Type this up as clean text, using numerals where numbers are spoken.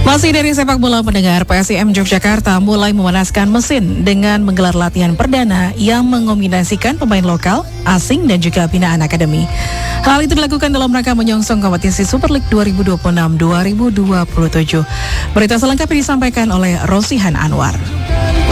Masih dari sepak bola pendengar, PSIM Yogyakarta mulai memanaskan mesin dengan menggelar latihan perdana yang mengombinasikan pemain lokal, asing dan juga binaan akademi. Hal itu dilakukan dalam rangka menyongsong kompetisi Super League 2026-2027. Berita selengkapnya disampaikan oleh Rosihan Anwar.